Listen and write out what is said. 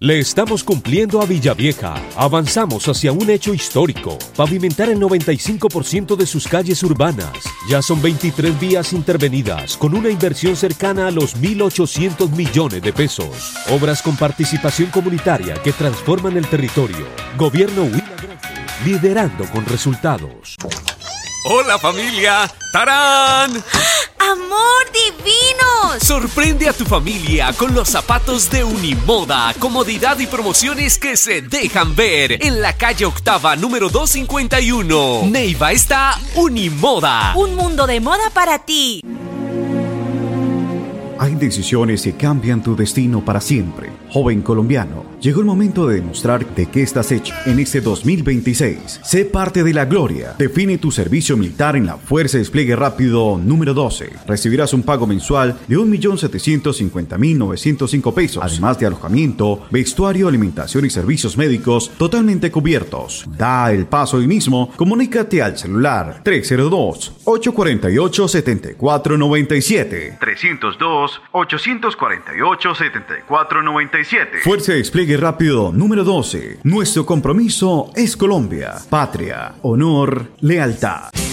Le estamos cumpliendo a Villavieja. Avanzamos hacia un hecho histórico. Pavimentar el 95% de sus calles urbanas. Ya son 23 vías intervenidas, con una inversión cercana a los 1.800 millones de pesos. Obras con participación comunitaria que transforman el territorio. Gobierno Huila Grande, liderando con resultados. ¡Hola, familia! ¡Tarán! ¡Amor divino! Sorprende a tu familia con los zapatos de Unimoda. Comodidad y promociones que se dejan ver. En la calle Octava, número 251. Neiva está Unimoda. Un mundo de moda para ti. Hay decisiones que cambian tu destino para siempre. Joven colombiano, llegó el momento de demostrar de qué estás hecho. En este 2026, sé parte de la gloria. Define tu servicio militar en la Fuerza de Despliegue Rápido número 12. Recibirás un pago mensual de 1.750.905 pesos, además de alojamiento, vestuario, alimentación y servicios médicos totalmente cubiertos. Da el paso hoy mismo. Comunícate al celular 302-848-7497. 302-848-7497. Fuerza de Despliegue Rápido número 12. Nuestro compromiso es Colombia, patria, honor, lealtad.